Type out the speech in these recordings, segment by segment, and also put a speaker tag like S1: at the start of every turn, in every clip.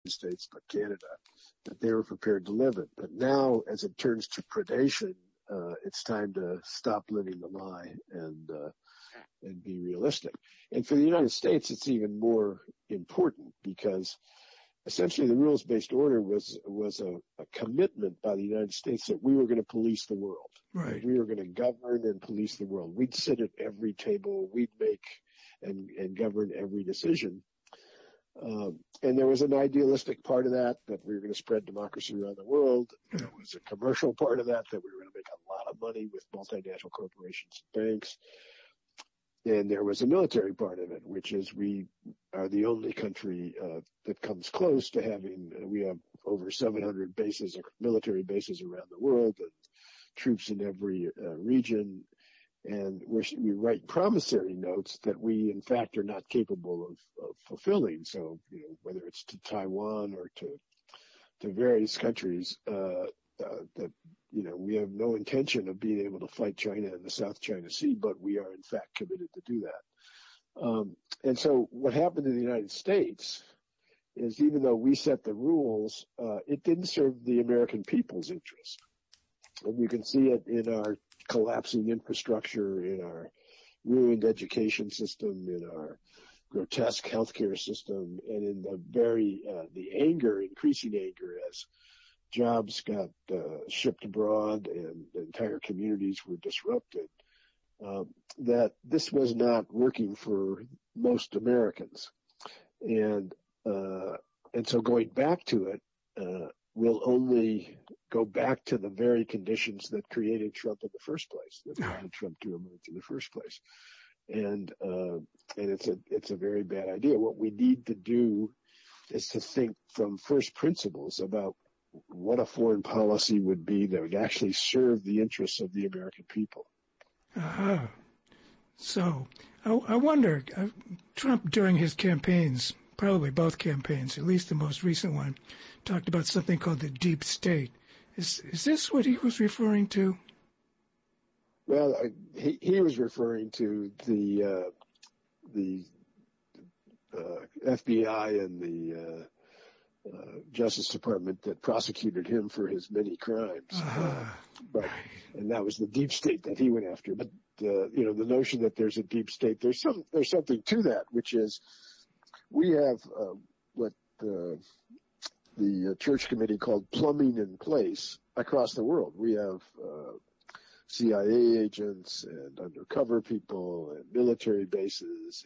S1: States, but Canada, that they were prepared to live it. But now, as it turns to predation, it's time to stop living the lie and be realistic. And for the United States, it's even more important because essentially the rules-based order was a commitment by the United States that we were going to police the world.
S2: Right.
S1: We were going to govern and police the world. We'd sit at every table. We'd make and govern every decision. And there was an idealistic part of that we were going to spread democracy around the world. There was a commercial part of that we were going to make a lot of money with multinational corporations and banks. And there was a military part of it, which is we are the only country that comes close to having, we have over 700 bases, military bases around the world and troops in every region. And we write promissory notes that we, in fact, are not capable of fulfilling. So, whether it's to Taiwan or to various countries, that, we have no intention of being able to fight China in the South China Sea, but we are, in fact, committed to do that. And so what happened in the United States is even though we set the rules, it didn't serve the American people's interest. And you can see it in our collapsing infrastructure, in our ruined education system, in our grotesque healthcare system, and in the anger, increasing anger as jobs got shipped abroad and entire communities were disrupted, that this was not working for most Americans. And so going back to it, will only go back to the very conditions that created Trump in the first place, that allowed Trump to emerge in the first place. And it's a very bad idea. What we need to do is to think from first principles about what a foreign policy would be that would actually serve the interests of the American people.
S2: So I wonder, Trump during his campaigns, probably both campaigns, at least the most recent one, talked about something called the deep state. Is this what he was referring to?
S1: Well, he was referring to the FBI and the Justice Department that prosecuted him for his many crimes. And that was the deep state that he went after. But the notion that there's a deep state, there's something to that, which is we have what the church committee called plumbing in place across the world. We have CIA agents and undercover people and military bases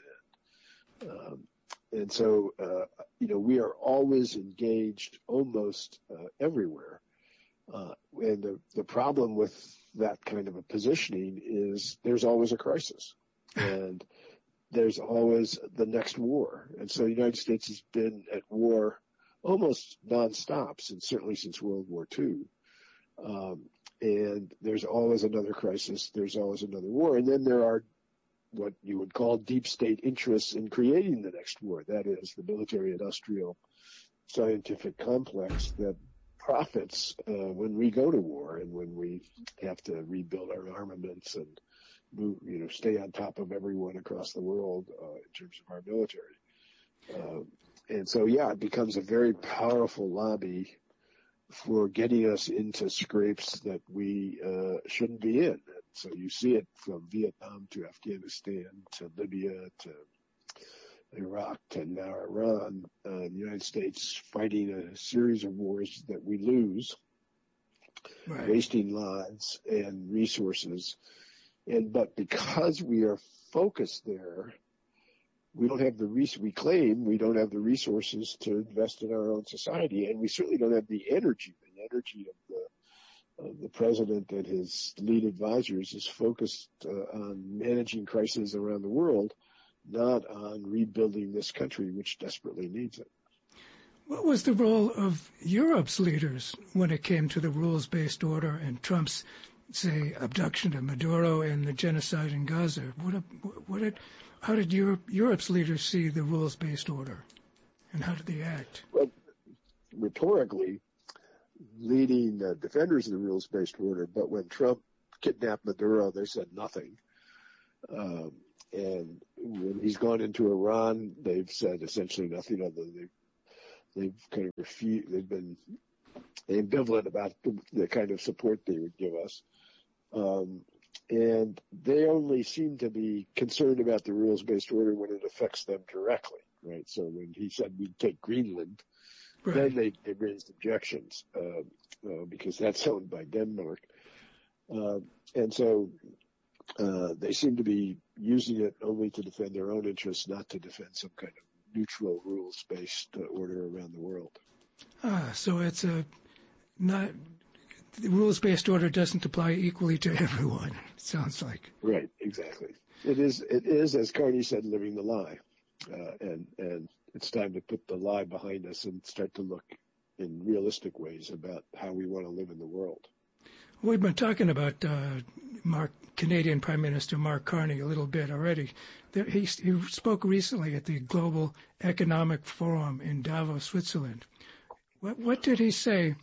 S1: and so we are always engaged almost everywhere. And the problem with that kind of a positioning is there's always a crisis and there's always the next war. And so the United States has been at war almost nonstop certainly since World War II. And there's always another crisis. There's always another war. And then there are what you would call deep state interests in creating the next war. That is the military industrial scientific complex that profits when we go to war and when we have to rebuild our armaments and move, stay on top of everyone across the world in terms of our military. And so, it becomes a very powerful lobby for getting us into scrapes that we shouldn't be in. And so you see it from Vietnam to Afghanistan to Libya to Iraq to now Iran, the United States fighting a series of wars that we lose,
S2: right,
S1: wasting lives and resources. But because we are focused there, we don't have we claim we don't have the resources to invest in our own society, and we certainly don't have the energy of the president and his lead advisors is focused on managing crises around the world, not on rebuilding this country, which desperately needs it.
S2: What was the role of Europe's leaders when it came to the rules-based order and Trump's, say, abduction of Maduro and the genocide in Gaza? How did Europe's leaders see the rules-based order, and how did they act?
S1: Well, rhetorically, leading defenders of the rules-based order, but when Trump kidnapped Maduro, they said nothing. And when he's gone into Iran, they've said essentially nothing other than they've kind of refused. They've been ambivalent about the kind of support they would give us. And they only seem to be concerned about the rules-based order when it affects them directly, right? So when he said we'd take Greenland, right, then they raised objections because that's owned by Denmark. And so they seem to be using it only to defend their own interests, not to defend some kind of neutral rules-based order around the world.
S2: So it's not... The rules-based order doesn't apply equally to everyone, it sounds like.
S1: Right, exactly. It is, as Carney said, living the lie. And it's time to put the lie behind us and start to look in realistic ways about how we want to live in the world.
S2: We've been talking about Canadian Prime Minister Mark Carney a little bit already. He spoke recently at the Global Economic Forum in Davos, Switzerland. What did he say?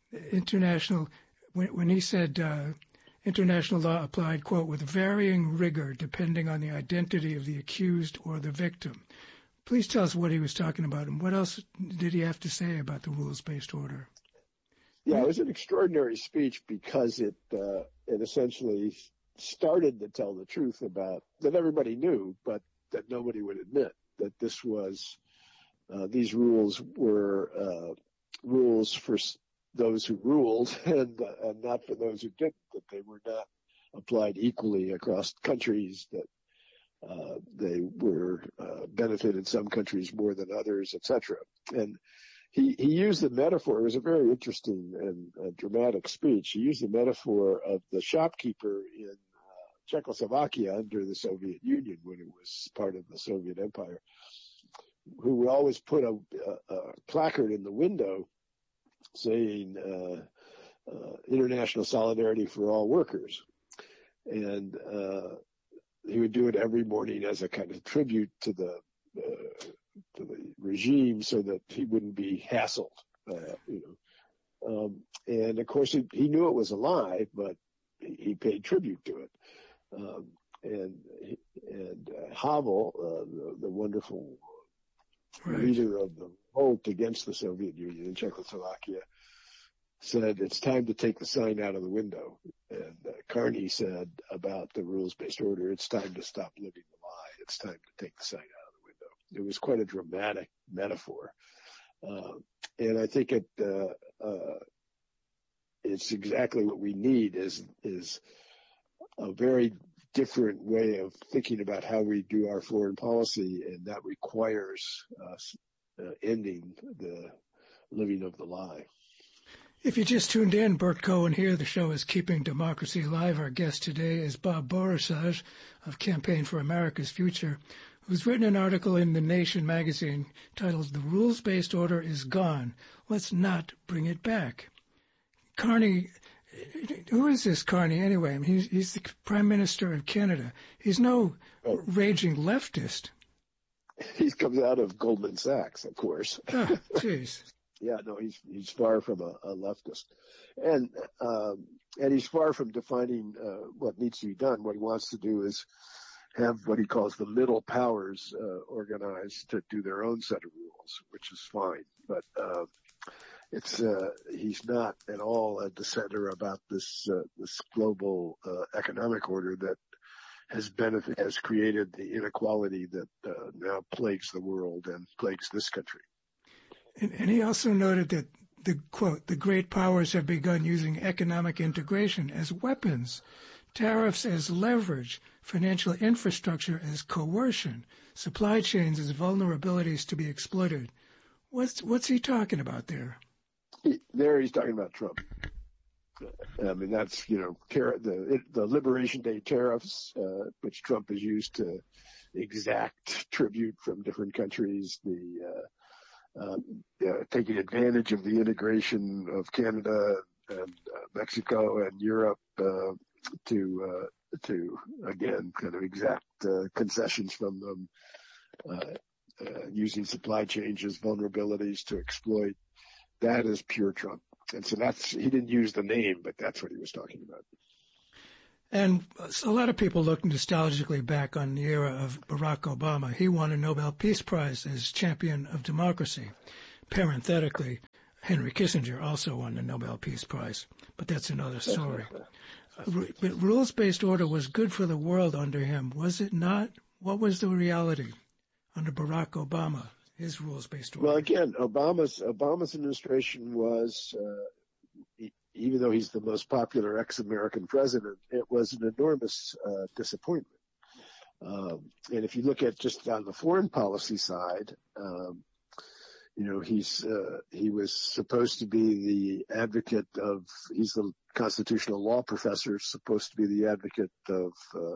S2: When he said international law applied, quote, with varying rigor depending on the identity of the accused or the victim. Please tell us what he was talking about and what else did he have to say about the rules-based order?
S1: Yeah, it was an extraordinary speech because it essentially started to tell the truth about that everybody knew, but that nobody would admit that this was these rules were rules for those who ruled and not for those who didn't, that they were not applied equally across countries, that they were benefited some countries more than others, etc. And he used the metaphor. It was a very interesting and dramatic speech. He used the metaphor of the shopkeeper in Czechoslovakia under the Soviet Union when it was part of the Soviet Empire, who would always put a placard in the window saying international solidarity for all workers. And he would do it every morning as a kind of tribute to the regime so that he wouldn't be hassled, and of course he knew it was a lie, but he paid tribute to it. And Havel, the wonderful leader of the revolt against the Soviet Union in Czechoslovakia, said it's time to take the sign out of the window. And Carney said about the rules-based order, it's time to stop living the lie. It's time to take the sign out of the window. It was quite a dramatic metaphor. And I think it's exactly what we need is a very different way of thinking about how we do our foreign policy, and that requires us ending the living of the lie.
S2: If you just tuned in, Bert Cohen here. The show is Keeping Democracy Alive. Our guest today is Bob Borisage of Campaign for America's Future, who's written an article in The Nation magazine titled "The Rules-Based Order is Gone. Let's Not Bring It Back." Carney, who is this Carney anyway? I mean, he's the Prime Minister of Canada. He's no raging leftist.
S1: He comes out of Goldman Sachs, of course.
S2: Oh, jeez.
S1: Yeah, no, he's far from a leftist, and he's far from defining what needs to be done. What he wants to do is have what he calls the middle powers organized to do their own set of rules, which is fine. But he's not at all a dissenter about this global economic order that has created the inequality that now plagues the world and plagues this country.
S2: And he also noted that the great powers have begun using economic integration as weapons, tariffs as leverage, financial infrastructure as coercion, supply chains as vulnerabilities to be exploited. What's he talking about there?
S1: He's talking about Trump. I mean, that's, the Liberation Day tariffs, which Trump has used to exact tribute from different countries, taking advantage of the integration of Canada and Mexico and Europe to again kind of exact concessions from them, using supply chains as vulnerabilities to exploit. That is pure Trump. And so he didn't use the name, but that's what he was talking about.
S2: And a lot of people look nostalgically back on the era of Barack Obama. He won a Nobel Peace Prize as champion of democracy. parenthetically, Henry Kissinger also won the Nobel Peace Prize, but that's another story. But rules-based order was good for the world under him, was it not? What was the reality under Barack Obama, his rules-based order?
S1: Well, again, Obama's administration was, even though he's the most popular ex-American president, it was an enormous disappointment. And if you look at just on the foreign policy side, he was supposed to be the advocate of, he's the constitutional law professor, supposed to be the advocate of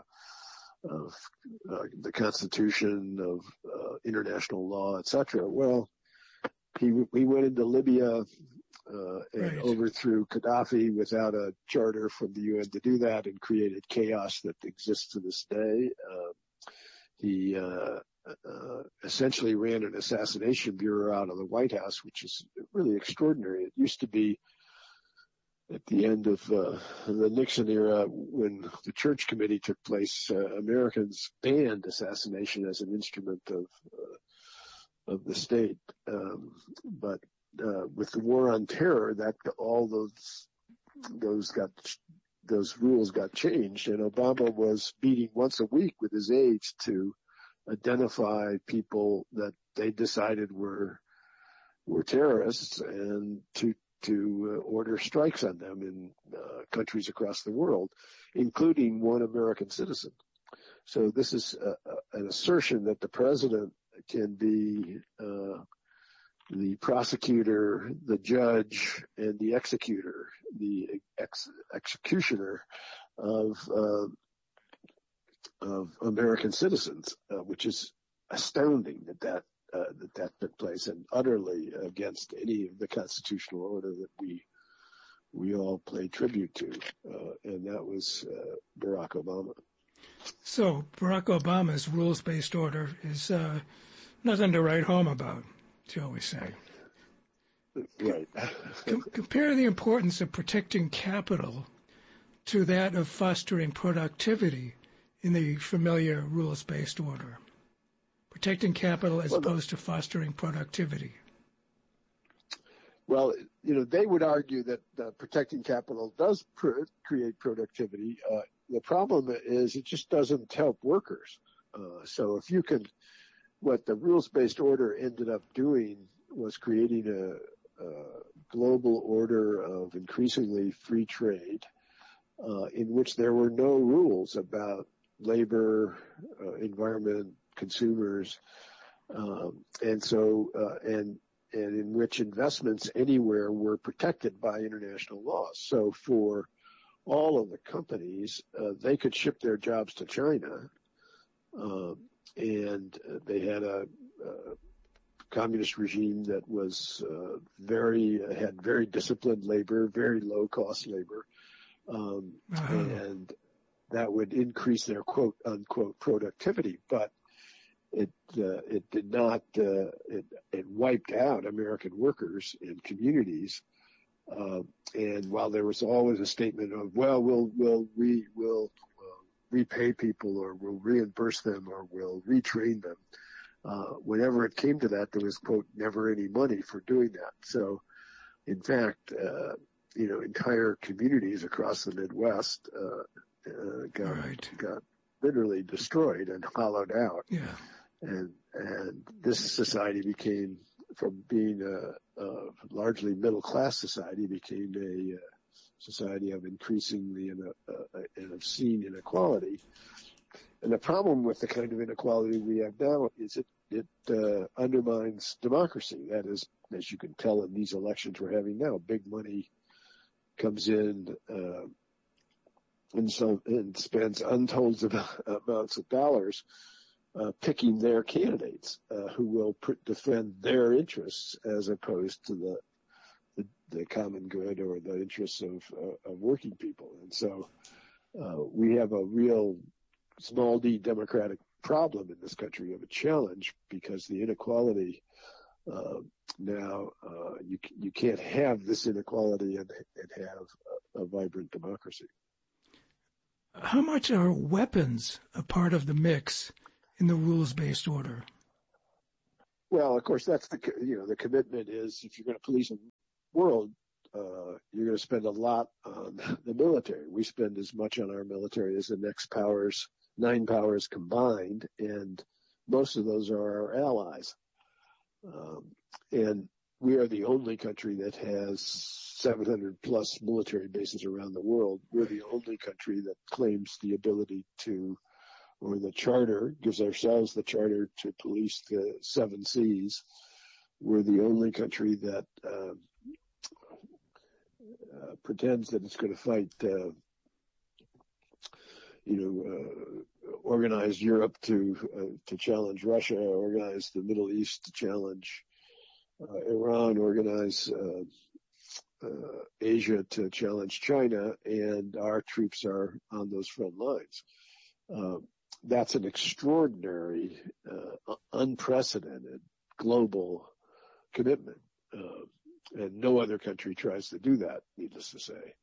S1: the Constitution, of international law, etc. Well, he went into Libya and overthrew Gaddafi without a charter from the UN to do that, and created chaos that exists to this day. He essentially ran an assassination bureau out of the White House, which is really extraordinary. It used to be at the end of the Nixon era, when the Church Committee took place, Americans banned assassination as an instrument of the state. But with the war on terror, that all those rules got changed, and Obama was meeting once a week with his aides to identify people that they decided were terrorists, and to order strikes on them in countries across the world, including one American citizen. So this is an assertion that the president can be the prosecutor, the judge, and the executor, the executioner of American citizens, which is astounding that took place, and utterly against any of the constitutional order that we all pay tribute to, and that was Barack Obama.
S2: So Barack Obama's rules-based order is nothing to write home about, shall we say?
S1: Right.
S2: Compare the importance of protecting capital to that of fostering productivity in the familiar rules-based order. Protecting capital as opposed to fostering productivity.
S1: Well, they would argue that protecting capital does create productivity. The problem is it just doesn't help workers. So if you can, what the rules-based order ended up doing was creating a global order of increasingly free trade, in which there were no rules about labor, environment, consumers, and in which investments anywhere were protected by international laws. So for all of the companies, they could ship their jobs to China, and they had a communist regime that was had very disciplined labor, very low cost labor, and that would increase their quote unquote productivity. But it did not. It wiped out American workers and communities. And while there was always a statement of, well, we'll repay people, or we'll reimburse them, or we'll retrain them, whenever it came to that, there was, quote, never any money for doing that. So, in fact, entire communities across the Midwest got literally destroyed and hollowed out.
S2: Yeah.
S1: And this society became, from being a largely middle class society, became a society of increasingly and obscene inequality. And the problem with the kind of inequality we have now is it undermines democracy. That is, as you can tell in these elections we're having now, big money comes in and spends untold amounts of dollars picking their candidates who will defend their interests as opposed to the common good or the interests of working people. And so we have a real small d democratic problem in this country, of a challenge, because the inequality now you can't have this inequality and have a vibrant democracy.
S2: How much are weapons a part of the mix in the rules-based order?
S1: Well, of course, that's the commitment is if you're going to police the world, you're going to spend a lot on the military. We spend as much on our military as the next nine powers combined, and most of those are our allies. And we are the only country that has 700 plus military bases around the world. We're the only country that claims the ability to, or the charter, gives ourselves the charter to police the 7 seas. We're the only country that pretends that it's going to fight, organize Europe to challenge Russia, organize the Middle East to challenge Iran, organize Asia to challenge China, and our troops are on those front lines. That's an extraordinary, unprecedented global commitment. And no other country tries to do that, needless to say.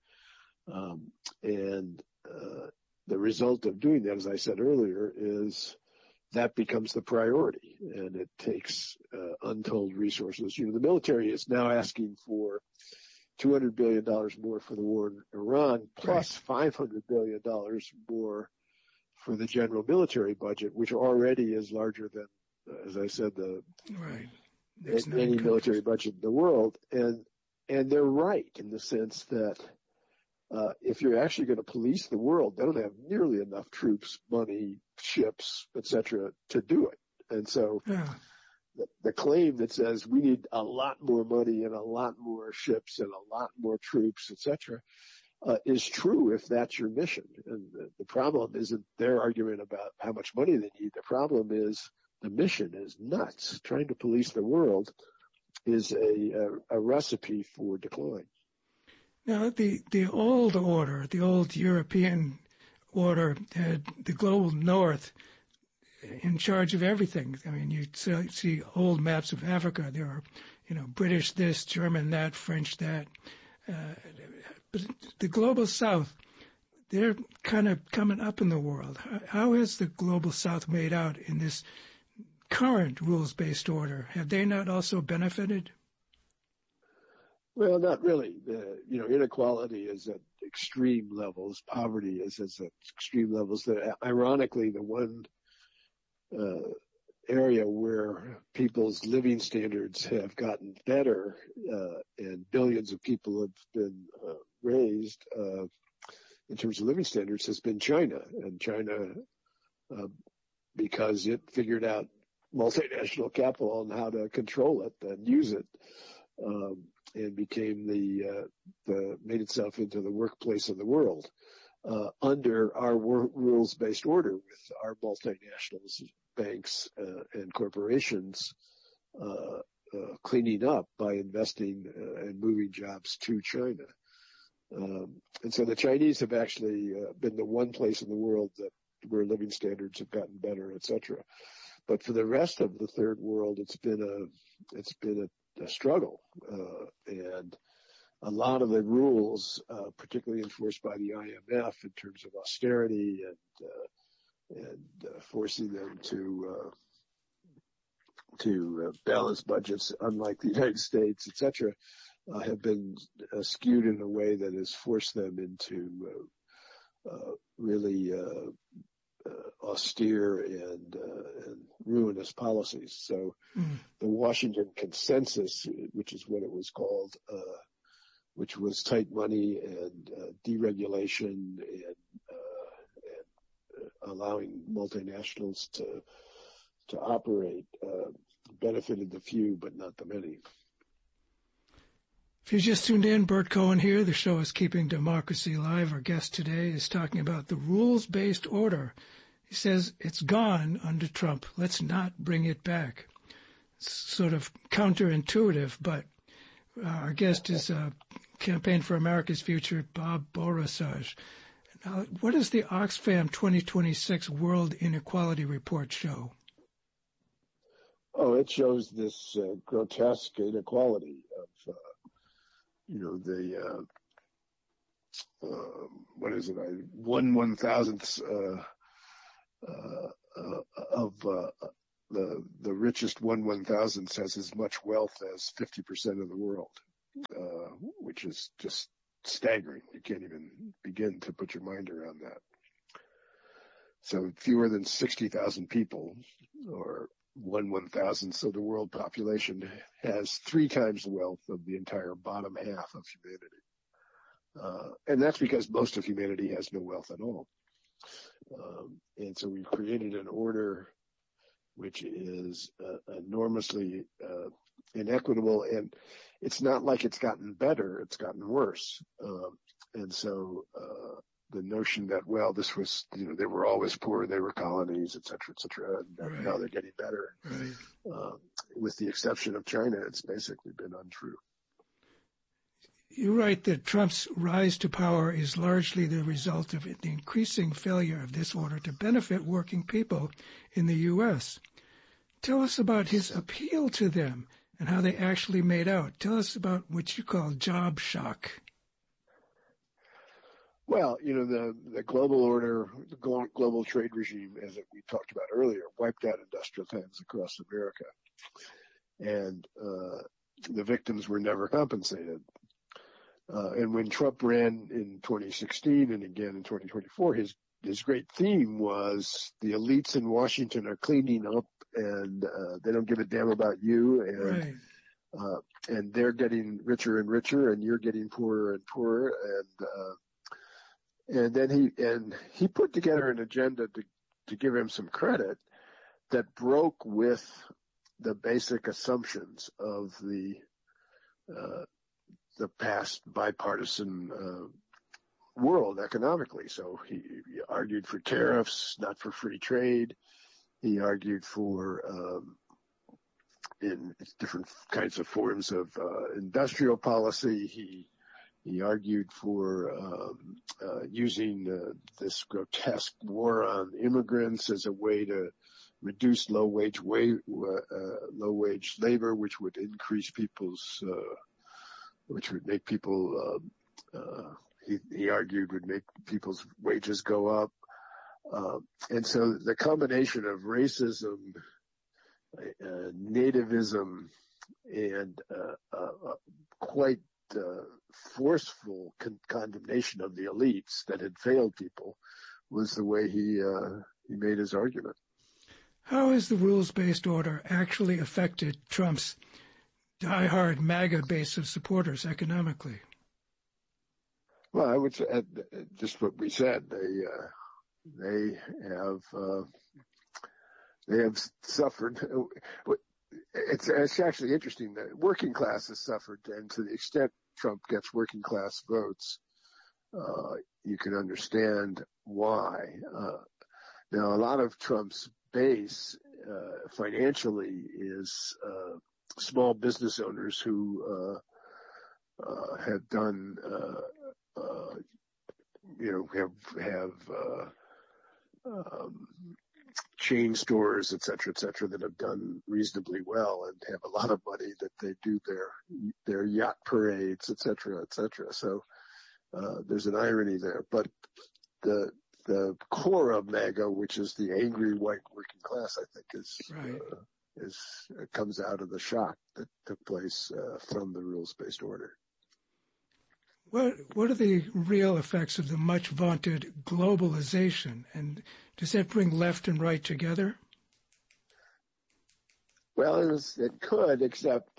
S1: The result of doing that, as I said earlier, is that becomes the priority, and it takes untold resources. The military is now asking for $200 billion more for the war in Iran, plus $500 billion more for the general military budget, which already is larger than, as I said, any military budget in the world. And they're right in the sense that if you're actually going to police the world, they don't have nearly enough troops, money, ships, etc., to do it. And so the claim that says we need a lot more money and a lot more ships and a lot more troops, etc., is true if that's your mission. And the problem isn't their argument about how much money they need. The problem is the mission is nuts. Trying to police the world is a recipe for decline.
S2: Now, the old order, the old European order, had the global north in charge of everything. I mean, you see old maps of Africa. There are, British this, German that, French that. But the global south, they're kind of coming up in the world. How has the global south made out in this current rules-based order? Have they not also benefited?
S1: Well, not really. Inequality is at extreme levels. Poverty is at extreme levels. Ironically, the one area where people's living standards have gotten better and billions of people have been raised in terms of living standards has been China. And China, because it figured out multinational capital and how to control it and use it, and became made itself into the workplace of the world under our rules-based order with our multinationals, banks, and corporations cleaning up by investing and moving jobs to China. And so the Chinese have actually been the one place in the world where living standards have gotten better, et cetera. But for the rest of the third world, it's been a struggle, and a lot of the rules, particularly enforced by the IMF in terms of austerity and forcing them to balance budgets, unlike the United States, et cetera, have been skewed in a way that has forced them into really austere and ruinous policies. So the Washington Consensus, which is what it was called, which was tight money and deregulation and allowing multinationals to operate, benefited the few but not the many.
S2: If you just tuned in, Bert Cohen here. The show is Keeping Democracy Alive. Our guest today is talking about the rules-based order. He says it's gone under Trump. Let's not bring it back. It's sort of counterintuitive, but our guest is Campaign for America's Future, Bob Borasage. Now, what does the Oxfam 2026 World Inequality Report show?
S1: Oh, it shows this grotesque inequality of, what is it? 1/1000th of the richest 1/1000th has as much wealth as 50% of the world, which is just staggering. You can't even begin to put your mind around that. So fewer than 60,000 people, or 1/1000th of the world population, has 3 times the wealth of the entire bottom half of humanity. And that's because most of humanity has no wealth at all. And so we've created an order which is enormously inequitable, and it's not like it's gotten better, it's gotten worse. And so the notion that, well, this was, they were always poor, they were colonies, et cetera, and
S2: right.
S1: now they're getting better.
S2: Right.
S1: With the exception of China, it's basically been untrue.
S2: You write that Trump's rise to power is largely the result of the increasing failure of this order to benefit working people in the U.S. Tell us about his appeal to them and how they actually made out. Tell us about what you call job shock.
S1: Well, the global order, the global trade regime, as we talked about earlier, wiped out industrial times across America. And the victims were never compensated. And when Trump ran in 2016 and again in 2024, his great theme was the elites in Washington are cleaning up, and they don't give a damn about you, and
S2: right.
S1: And they're getting richer and richer, and you're getting poorer and poorer, and then he put together an agenda to give him some credit that broke with the basic assumptions of the past bipartisan world economically. So he argued for tariffs, not for free trade. He argued for in different kinds of forms of industrial policy. He argued for using this grotesque war on immigrants as a way to reduce low wage labor, which would increase which would make people. He argued would make people's wages go up, and so the combination of racism, nativism, and quite forceful condemnation of the elites that had failed people was the way he made his argument.
S2: How has the rules-based order actually affected Trump's diehard MAGA base of supporters economically?
S1: Well, I would say just what we said. They have suffered. It's actually interesting that working class has suffered, and to the extent Trump gets working class votes, you can understand why. Now, a lot of Trump's base financially is small business owners who have done, have chain stores, et cetera, that have done reasonably well and have a lot of money that they do their yacht parades, et cetera. So there's an irony there. But the core of MAGA, which is the angry white working class, I think comes out of the shock that took place from the rules-based order.
S2: What are the real effects of the much vaunted globalization, and does that bring left and right together?
S1: Well, it could, except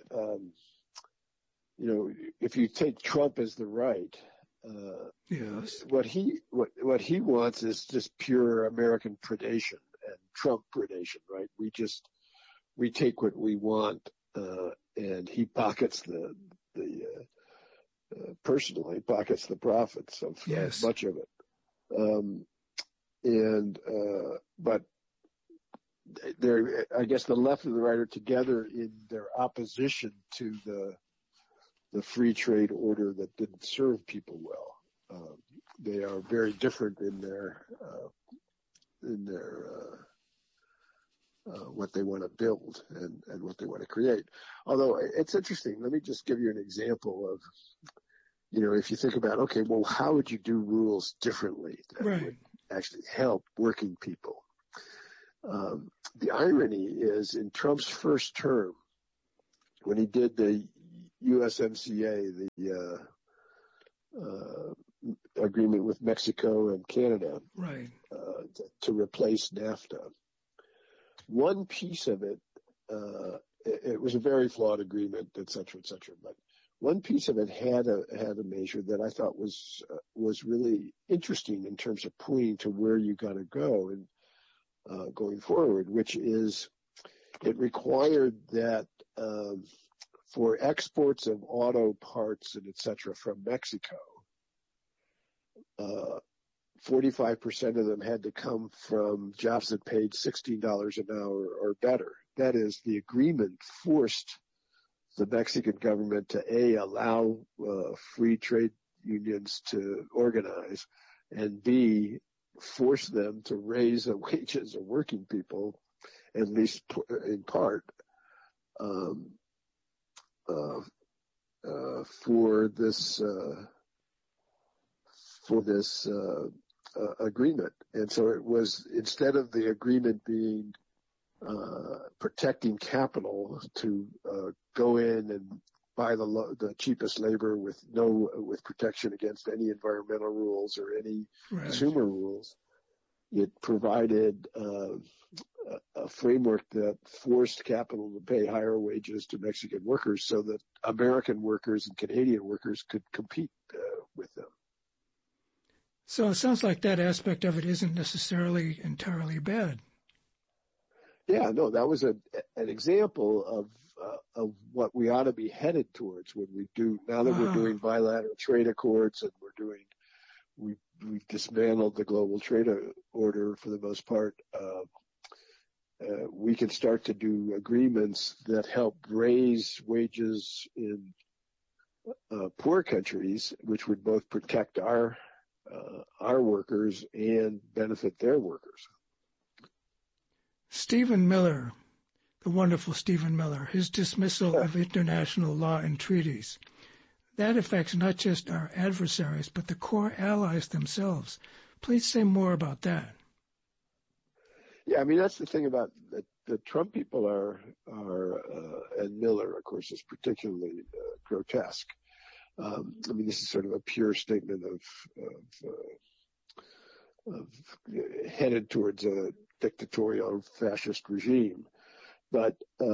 S1: if you take Trump as the right,
S2: yes,
S1: what he wants is just pure American predation and Trump predation, right? We take what we want, and he pockets personally pockets the profits of much of it. But I guess the left and the right are together in their opposition to the free trade order that didn't serve people well. They are very different in their what they want to build and what they want to create. Although it's interesting, let me just give you an example of, if you think about, okay, well, how would you do rules differently that would actually help working people? The irony is in Trump's first term, when he did the USMCA, the agreement with Mexico and Canada,
S2: right,
S1: to replace NAFTA. One piece of it, it was a very flawed agreement, et cetera, but one piece of it had a measure that I thought was really interesting in terms of pointing to where you got to go and going forward, which is it required that for exports of auto parts and et cetera from Mexico, 45% of them had to come from jobs that paid $16 an hour or better. That is, the agreement forced the Mexican government to allow free trade unions to organize, and B, force them to raise the wages of working people, at least in part, for this agreement. And so it was, instead of the agreement being protecting capital to go in and buy the cheapest labor with protection against any environmental rules or any consumer rules, it provided a framework that forced capital to pay higher wages to Mexican workers so that American workers and Canadian workers could compete with them.
S2: So it sounds like that aspect of it isn't necessarily entirely bad.
S1: Yeah, no, that was an example of what we ought to be headed towards when we do, now that we're doing bilateral trade accords and we've dismantled the global trade order for the most part. We can start to do agreements that help raise wages in poor countries, which would both protect our workers and benefit their workers.
S2: Stephen Miller, the wonderful Stephen Miller, his dismissal of international law and treaties, that affects not just our adversaries, but the core allies themselves. Please say more about that.
S1: Yeah, I mean, that's the thing about the Trump people and Miller, of course, is particularly grotesque. I mean, this is sort of a pure statement of headed towards a dictatorial fascist regime. But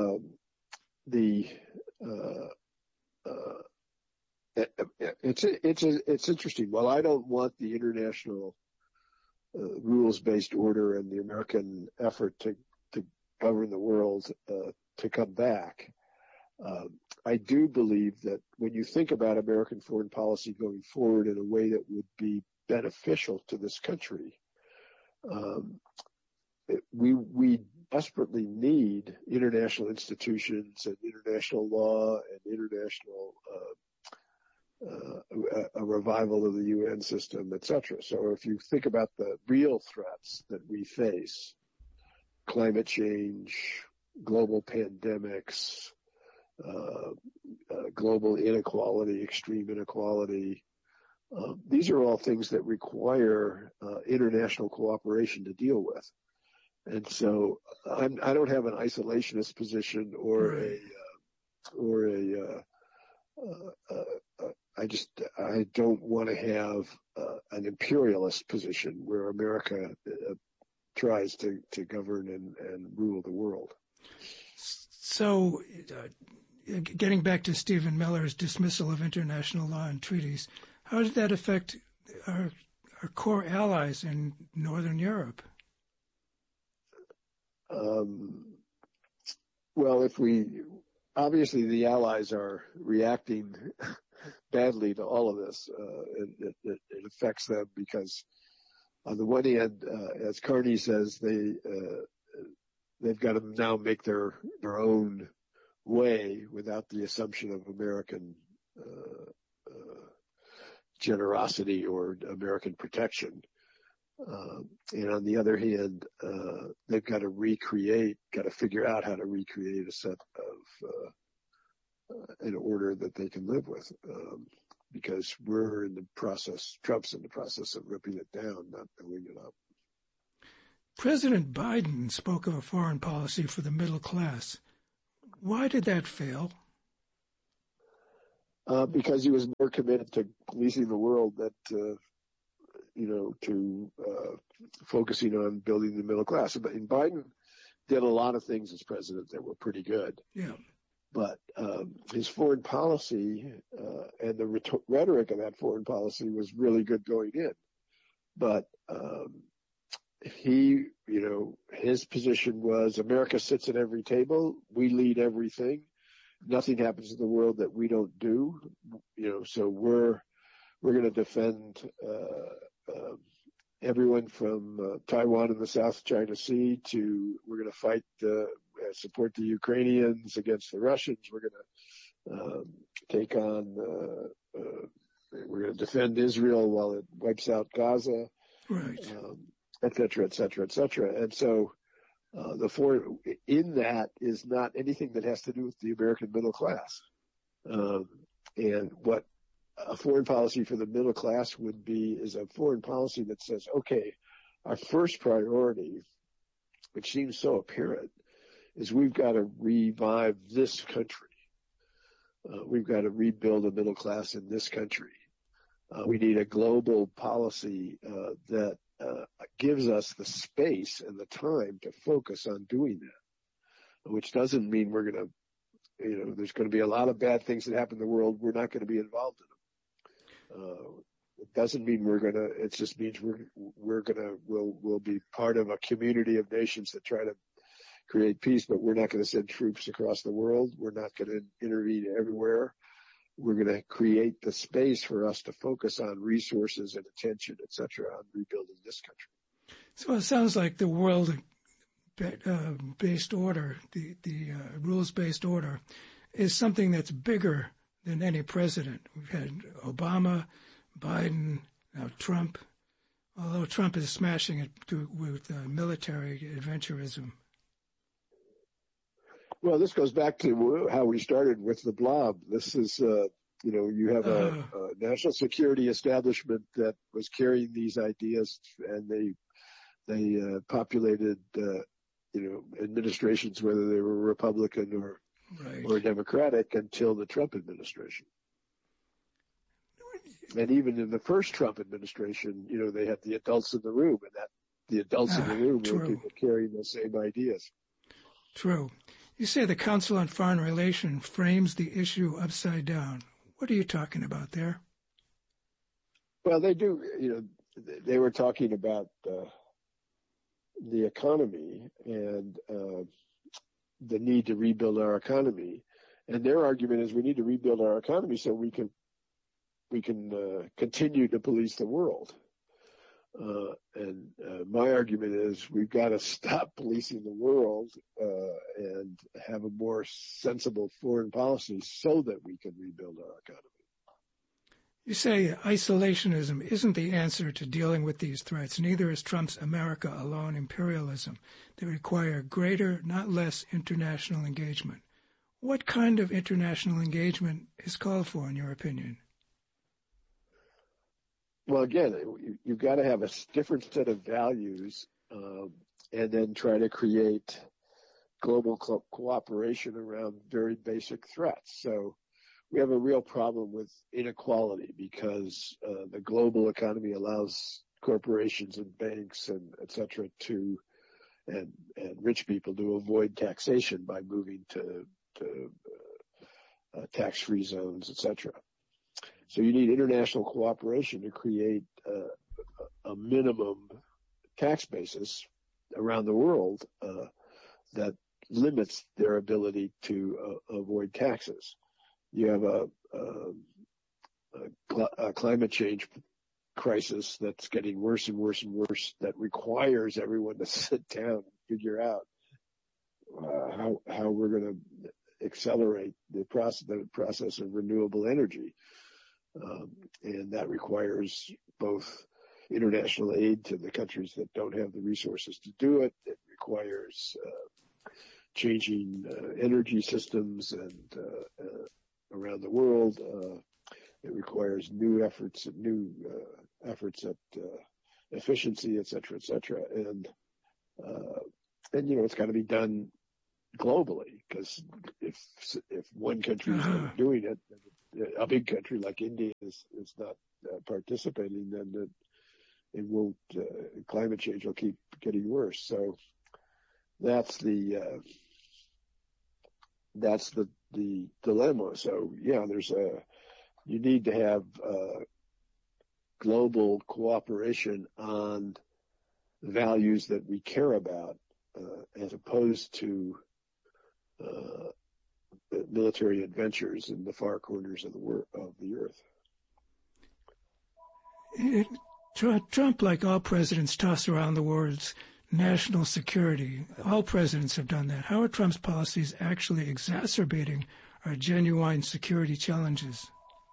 S1: it's interesting. While I don't want the international rules-based order and the American effort to govern the world to come back, I do believe that when you think about American foreign policy going forward in a way that would be beneficial to this country, we desperately need international institutions and international law and international a revival of the UN system, et cetera. So if you think about the real threats that we face, climate change, global pandemics, global inequality, extreme inequality, these are all things that require international cooperation to deal with. And so I don't have an isolationist position I don't want to have an imperialist position where America tries to govern and rule the world.
S2: So, getting back to Stephen Miller's dismissal of international law and treaties, how did that affect our core allies in Northern Europe?
S1: Well, obviously the allies are reacting badly to all of this. It affects them because, on the one hand, as Carney says, they've got to now make their own way without the assumption of American generosity or American protection. And on the other hand, they've got to figure out how to recreate a set of an order that they can live with, because Trump's in the process of ripping it down, not building it up.
S2: President Biden spoke of a foreign policy for the middle class. Why did that fail?
S1: Because he was more committed to policing the world to focusing on building the middle class. And Biden did a lot of things as president that were pretty good.
S2: Yeah.
S1: But his foreign policy and the rhetoric of that foreign policy was really good going in. But his position was America sits at every table. We lead everything. Nothing happens in the world that we don't do. So we're going to defend everyone from Taiwan in the South China Sea to we're going to fight support the Ukrainians against the Russians. We're going to take on we're going to defend Israel while it wipes out Gaza,
S2: right?
S1: Et cetera, et cetera, et cetera. And so the foreign in that is not anything that has to do with the American middle class. And what a foreign policy for the middle class would be is a foreign policy that says, okay, our first priority, which seems so apparent, is we've got to revive this country. We've got to rebuild a middle class in this country. We need a global policy that gives us the space and the time to focus on doing that, which doesn't mean we're going to, there's going to be a lot of bad things that happen in the world. We're not going to be involved in them. It doesn't mean we're going to, it just means we'll be part of a community of nations that try to create peace, but we're not going to send troops across the world. We're not going to intervene everywhere. We're going to create the space for us to focus on resources and attention, et cetera, on rebuilding this country.
S2: So it sounds like the world based order, the rules-based order, is something that's bigger than any president. We've had Obama, Biden, now Trump, although Trump is smashing it with military adventurism.
S1: Well, this goes back to how we started with the blob. This is, you have a national security establishment that was carrying these ideas, and they populated, administrations, whether they were Republican or Democratic, until the Trump administration. And even in the first Trump administration, they had the adults in the room, and the adults in the room were people carrying the same ideas.
S2: True. You say the Council on Foreign Relations frames the issue upside down. What are you talking about there?
S1: Well, they do. They were talking about the economy and the need to rebuild our economy. And their argument is we need to rebuild our economy so we can continue to police the world. And my argument is we've got to stop policing the world and have a more sensible foreign policy so that we can rebuild our economy.
S2: You say isolationism isn't the answer to dealing with these threats. Neither is Trump's America alone imperialism. They require greater, not less, international engagement. What kind of international engagement is called for, in your opinion?
S1: Well, again, you've got to have a different set of values and then try to create global cooperation around very basic threats. So we have a real problem with inequality because the global economy allows corporations and banks and et cetera and rich people to avoid taxation by moving to tax-free zones, et cetera. So you need international cooperation to create a minimum tax basis around the world that limits their ability to avoid taxes. You have a climate change crisis that's getting worse and worse and worse that requires everyone to sit down and figure out how we're going to accelerate the process of renewable energy. And that requires both international aid to the countries that don't have the resources to do it. It requires changing energy systems and around the world. It requires new efforts at efficiency, et cetera, et cetera. And And, it's got to be done globally, because if one country is not doing it, a big country like India is not participating, then it won't, climate change will keep getting worse. So that's the dilemma. So yeah, you need to have global cooperation on values that we care about, as opposed to military adventures in the far corners of the earth.
S2: Trump, like all presidents, tossed around the words national security. All presidents have done that. How are Trump's policies actually exacerbating our genuine security challenges?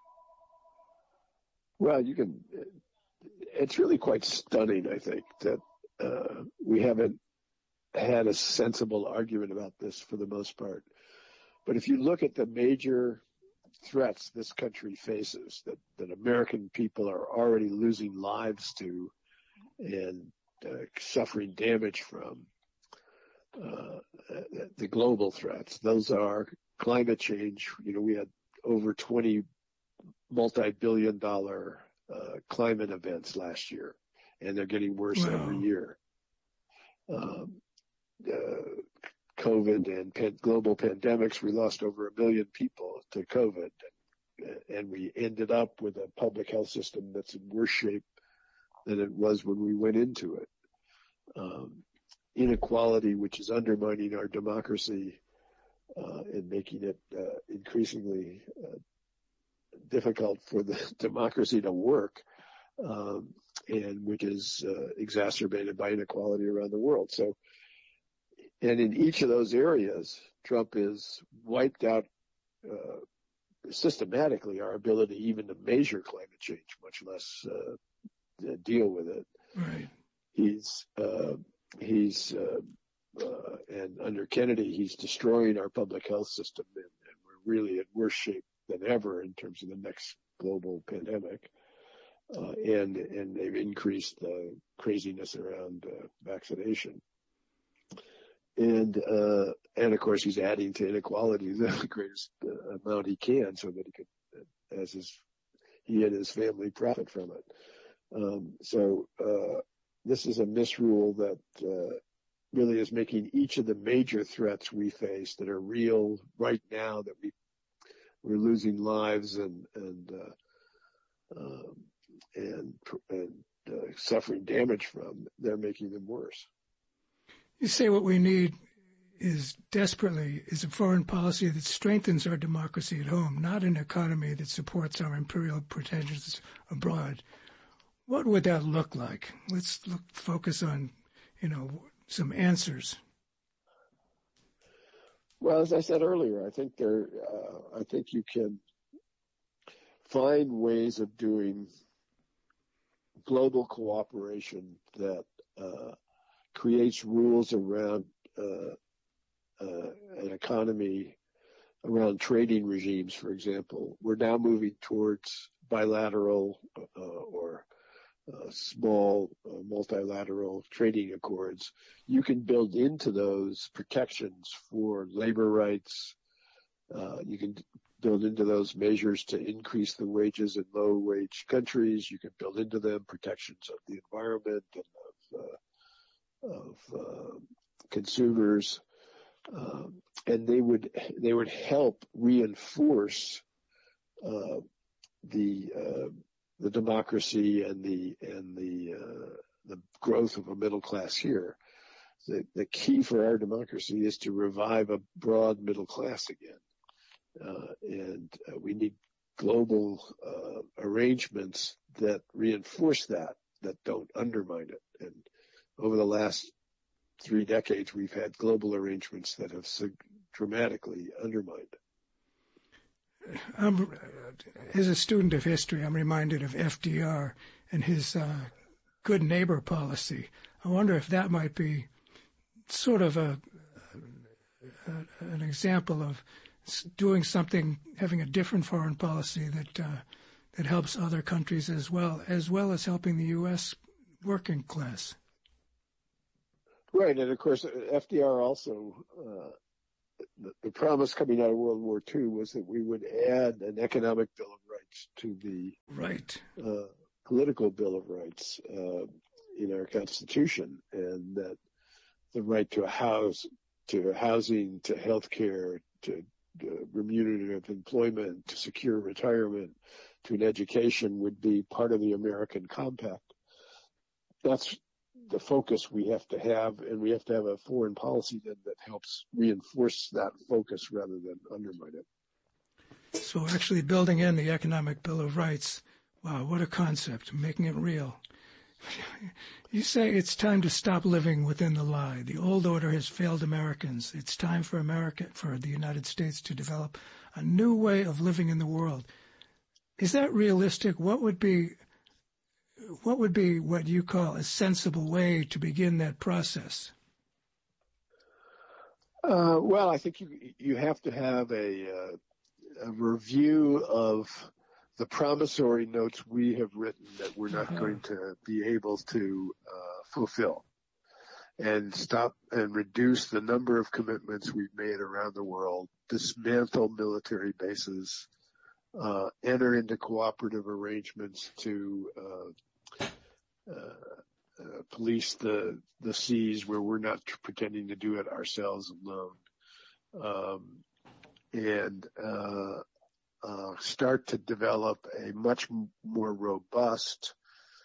S1: Well, it's really quite stunning, I think, that we haven't had a sensible argument about this for the most part. But if you look at the major threats this country faces, that American people are already losing lives to and suffering damage from, the global threats, those are climate change. We had over 20 multi-billion-dollar climate events last year, and they're getting worse every year. COVID and global pandemics, we lost over 1 million people to COVID, and we ended up with a public health system that's in worse shape than it was when we went into it. Inequality, which is undermining our democracy and making it increasingly difficult for the democracy to work, and which is exacerbated by inequality around the world. So, and in each of those areas, Trump has wiped out systematically our ability even to measure climate change, much less deal with it.
S2: Right.
S1: And under Kennedy, he's destroying our public health system, and we're really in worse shape than ever in terms of the next global pandemic. And they've increased the craziness around vaccination. And of course, he's adding to inequality the greatest amount he can, so that he could, he and his family profit from it. So this is a misrule that really is making each of the major threats we face that are real right now, that we're losing lives and suffering damage from, they're making them worse.
S2: You say what we need is a foreign policy that strengthens our democracy at home, not an economy that supports our imperial pretensions abroad. What would that look like? Let's focus on, some answers.
S1: Well, as I said earlier, I think you can find ways of doing global cooperation that creates rules around an economy, around trading regimes, for example. We're now moving towards bilateral or small multilateral trading accords. You can build into those protections for labor rights. You can build into those measures to increase the wages in low-wage countries. You can build into them protections of the environment and of consumers, and they would help reinforce the democracy and the growth of a middle class here. The key for our democracy is to revive a broad middle class again, and we need global arrangements that reinforce that don't undermine it. And over the last 3 decades, we've had global arrangements that have dramatically undermined it.
S2: As a student of history, I'm reminded of FDR and his good neighbor policy. I wonder if that might be sort of an example of doing something, having a different foreign policy that helps other countries as well as helping the U.S. working class.
S1: Right, and of course, FDR also, the promise coming out of World War II was that we would add an economic Bill of Rights to the
S2: Right.
S1: political Bill of Rights in our Constitution, and that the right to a house, to housing, to health care, to remunerative employment, to secure retirement, to an education would be part of the American Compact. That's the focus we have to have, and we have to have a foreign policy then that helps reinforce that focus rather than undermine it.
S2: So actually building in the Economic Bill of Rights, wow, what a concept, making it real. You say it's time to stop living within the lie. The old order has failed Americans. It's time for the United States to develop a new way of living in the world. Is that realistic? What would be what you call a sensible way to begin that process?
S1: Well, I think you have to have a review of the promissory notes we have written that we're not going to be able to fulfill, and stop and reduce the number of commitments we've made around the world, dismantle military bases, enter into cooperative arrangements to police the seas where we're not pretending to do it ourselves alone, and start to develop a much more robust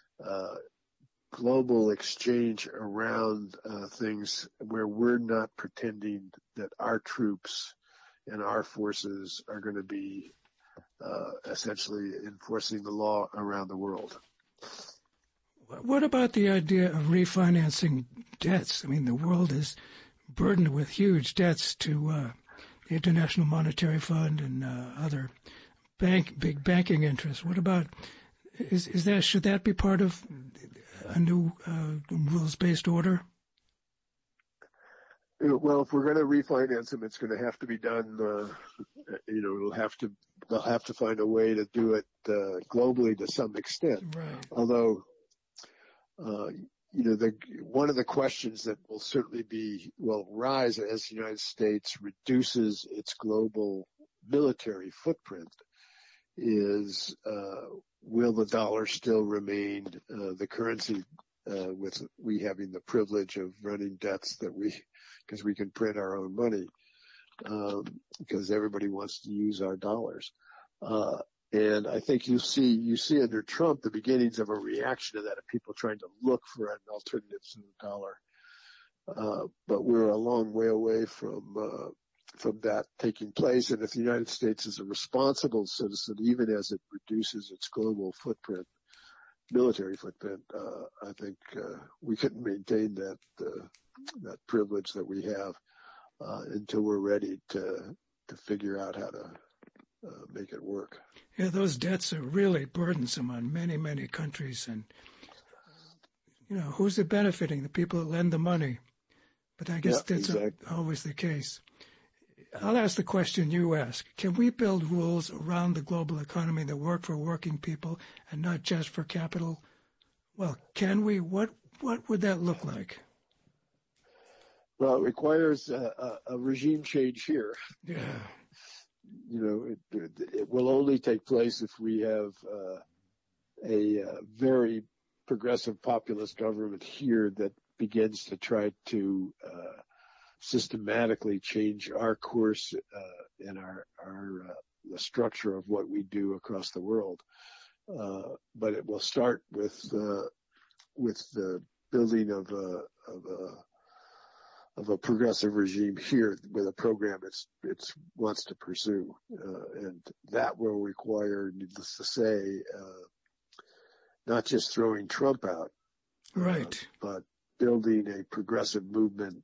S1: global exchange around things where we're not pretending that our troops and our forces are going to be essentially enforcing the law around the world.
S2: What about the idea of refinancing debts? I mean, the world is burdened with huge debts to the International Monetary Fund and other big banking interests. What about should that be part of a new rules-based order?
S1: Well, if we're going to refinance them, it's going to have to be done. They'll have to find a way to do it globally to some extent.
S2: Right.
S1: Although, one of the questions that will certainly rise as the United States reduces its global military footprint is, will the dollar still remain the currency with we having the privilege of running debts because we can print our own money, because everybody wants to use our dollars. And I think you see under Trump the beginnings of a reaction to that, of people trying to look for an alternative to the dollar. But we're a long way away from that taking place. And if the United States is a responsible citizen, even as it reduces its global footprint, military footprint, I think we couldn't maintain that privilege that we have until we're ready to figure out how to make it work.
S2: Yeah, those debts are really burdensome on many, many countries. And, who's it benefiting? The people that lend the money. But I guess that's always the case. I'll ask the question you ask. Can we build rules around the global economy that work for working people and not just for capital? Well, can we? What would that look like?
S1: Well, it requires a regime change here.
S2: Yeah.
S1: It will only take place if we have a very progressive populist government here that begins to try to systematically change our course and the structure of what we do across the world. But it will start with the building of a progressive regime here with a program it wants to pursue. And that will require, needless to say, not just throwing Trump out,
S2: right,
S1: but building a progressive movement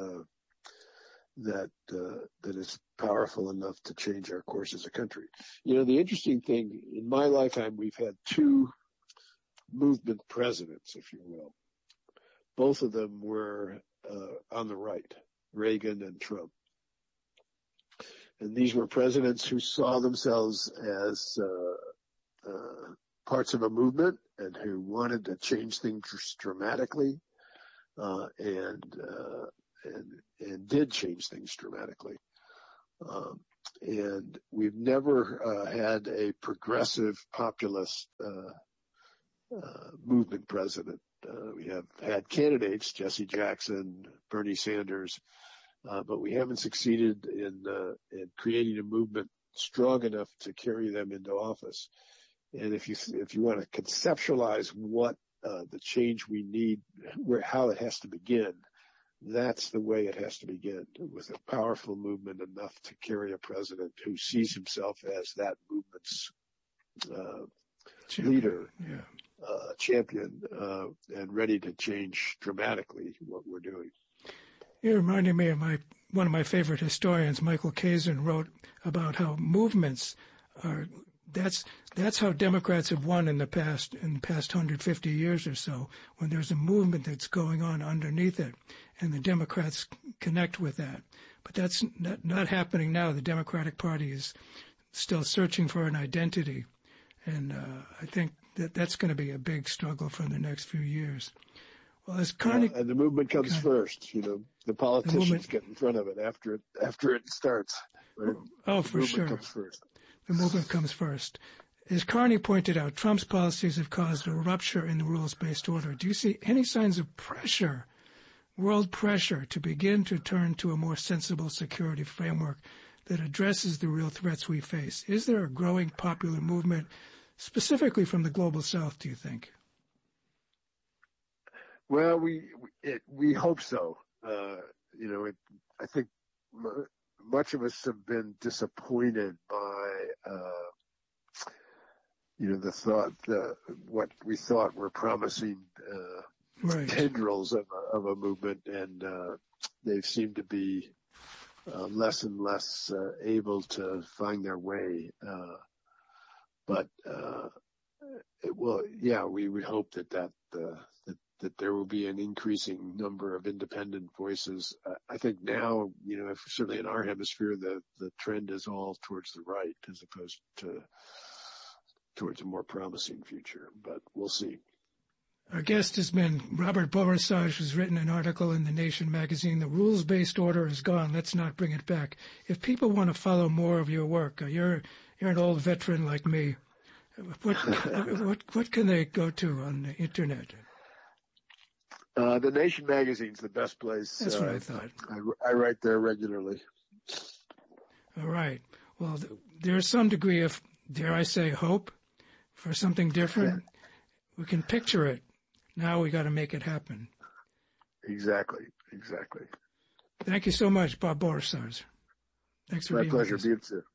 S1: that is powerful enough to change our course as a country. The interesting thing, in my lifetime, we've had two movement presidents, if you will. Both of them were on the right, Reagan and Trump. And these were presidents who saw themselves as parts of a movement and who wanted to change things dramatically, and did change things dramatically. And we've never had a progressive populist movement president. We have had candidates, Jesse Jackson, Bernie Sanders, but we haven't succeeded in creating a movement strong enough to carry them into office. And if you want to conceptualize what the change we need, how it has to begin, that's the way it has to begin, with a powerful movement enough to carry a president who sees himself as that movement's leader, champion, and ready to change dramatically what we're doing.
S2: You're reminding me of one of my favorite historians, Michael Kazin, wrote about how movements are. That's how Democrats have won in the past 150 years or so, when there's a movement that's going on underneath it, and the Democrats connect with that. But that's not happening now. The Democratic Party is still searching for an identity, and I think that's going to be a big struggle for the next few years. Well, as Carney,
S1: and the movement comes first. The politicians get in front of it after it starts. Right?
S2: Oh, for sure.
S1: The movement comes first.
S2: The movement comes first. As Carney pointed out, Trump's policies have caused a rupture in the rules-based order. Do you see any signs of pressure, world pressure, to begin to turn to a more sensible security framework that addresses the real threats we face? Is there a growing popular movement, specifically from the global south, do you think?
S1: Well, we hope so. I think much of us have been disappointed by the thought, what we thought were promising tendrils of a movement, and they've seemed to be less and less able to find their way. But we would hope that there will be an increasing number of independent voices. I think now, certainly in our hemisphere, the trend is all towards the right as opposed to towards a more promising future, but we'll see.
S2: Our guest has been Robert Borisage, who's written an article in The Nation magazine, "The Rules-Based Order is Gone, Let's Not Bring It Back." If people want to follow more of your work, you're an old veteran like me. What can they go to on the internet?
S1: The Nation magazine's the best place.
S2: That's what I thought.
S1: I write there regularly.
S2: All right. Well, there's some degree of, dare I say, hope for something different. We can picture it. Now we got to make it happen.
S1: Exactly.
S2: Thank you so much, Bob Borisage. Thanks for being with us.
S1: My pleasure. Be it, sir.